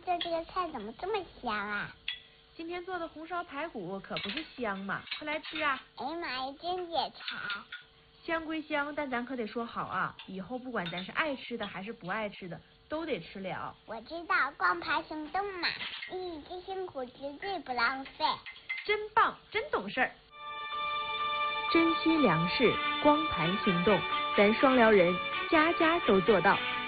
做这个菜怎么这么香啊？ 今天做的红烧排骨可不是香吗？快来吃啊！ 哎呀妈呀，真解馋！ 香归香，但咱可得说好啊，以后不管咱是爱吃的还是不爱吃的，都得吃了。 我知道，光盘行动嘛，一己辛苦绝对不浪费。 真棒，真懂事儿。珍惜粮食，光盘行动，咱双辽人家家都做到。